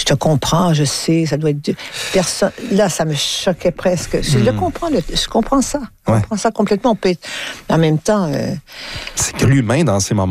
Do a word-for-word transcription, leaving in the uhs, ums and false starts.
je te comprends, je sais, ça doit être... Personne... Là, ça me choquait presque. Je Mm. le comprends, le... je comprends ça. Je Ouais. comprends ça complètement. On peut être... En même temps... Euh... C'est que l'humain, dans ces moments